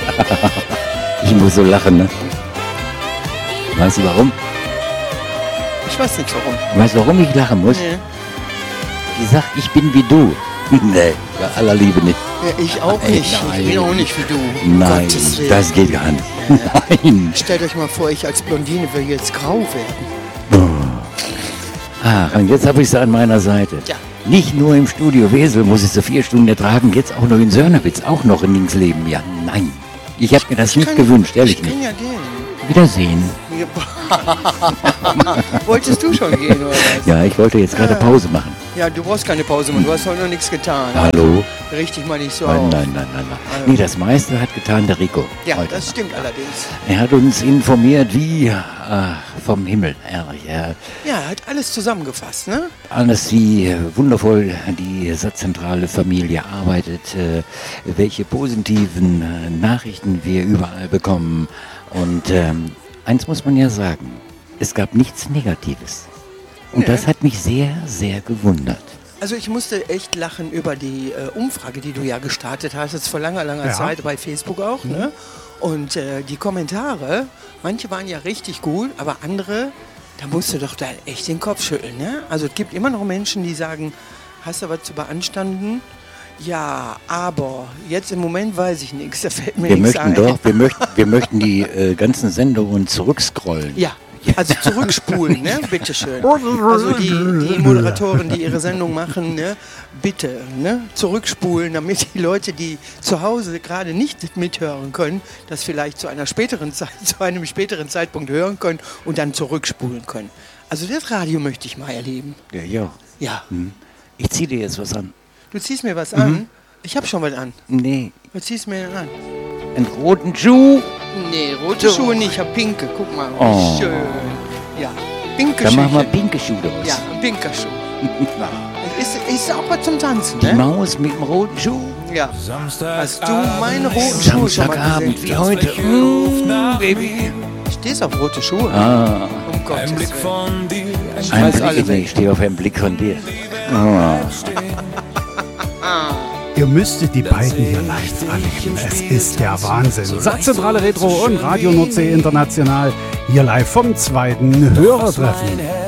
Ich muss so lachen, ne? Weißt du warum? Ich weiß nicht warum. Weißt du, warum ich lachen muss? Nee. Die sagt, ich bin wie du. Nee, bei aller Liebe nicht. Ja, ich auch nicht. Nein. Ich bin auch nicht wie du. Nein, Gottes Willen. das geht gar nicht. Nein. Stellt euch mal vor, ich als Blondine will jetzt grau werden. Ach, und jetzt habe ich sie an meiner Seite. Ja. Nicht nur im Studio Wesel muss ich sie 4 Stunden ertragen, jetzt auch noch in Sörnewitz, auch noch in Linksleben. Ja, nein. Ich habe mir das nicht gewünscht, ehrlich Ich nicht. kann ja gehen. Wiedersehen. Wolltest du schon gehen, oder was? Ja, ich wollte jetzt gerade Pause machen. Ja, du brauchst keine Pause, man. Du hast heute noch nichts getan. Hallo? Richtig mal nicht so Nein, auf. nein. Nee, das meiste hat getan der Rico. Ja, heute. das stimmt allerdings. Er hat uns informiert, wie vom Himmel, ehrlich. Ja, er hat alles zusammengefasst, ne? Alles, wie wundervoll die Satzzentrale Familie arbeitet, welche positiven Nachrichten wir überall bekommen. Und eins muss man ja sagen, es gab nichts Negatives. Und das hat mich sehr, sehr gewundert. Also ich musste echt lachen über die Umfrage, die du ja gestartet hast, jetzt vor langer Zeit bei Facebook auch, ne? Und die Kommentare, manche waren ja richtig gut, aber andere, da musst du doch da echt den Kopf schütteln, ne? Also es gibt immer noch Menschen, die sagen, hast du was zu beanstanden? Ja, aber jetzt im Moment weiß ich nichts, da fällt mir nichts ein. Wir möchten die ganzen Sendungen zurückscrollen. Ja, also zurückspulen, ne? Bitteschön. Also die Moderatoren, die ihre Sendung machen, ne? Bitte, ne? Zurückspulen, damit die Leute, die zu Hause gerade nicht mithören können, das vielleicht zu einem späteren Zeitpunkt hören können und dann zurückspulen können. Also das Radio möchte ich mal erleben. Ja. Ja. Ich ziehe dir jetzt was an. Du ziehst mir was an? Ich habe schon was an. Nee, Was ziehst du mir denn an? einen roten Schuh. Nee, rote Schuhe nicht, ich habe pinke. Guck mal, Oh. wie schön. Ja, pinke Dann machen wir Schuhe. pinke Schuhe draus. Ja, ein pinker Schuh. Ist auch was zum Tanzen, Die ne? Maus mit dem roten Schuh. Ja. Hast du meine roten Schuhe schon mal Samstagabend gesehen? wie heute. Baby. Stehst auf rote Schuhe? Ah, Um Gottes Willen. Ich ein weiß alle Blick, nee, ich stehe auf einen Blick von dir. Ah. Ihr müsstet die beiden hier live erleben. Es ist der Wahnsinn. Satzzentrale Retro und Radio Nordsee International hier live vom 2. Hörertreffen.